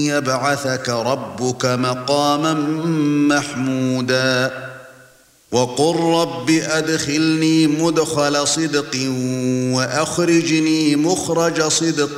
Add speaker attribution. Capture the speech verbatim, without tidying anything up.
Speaker 1: يبعثك ربك مقاما محمودا وقل رب أدخلني مدخل صدق وأخرجني مخرج صدق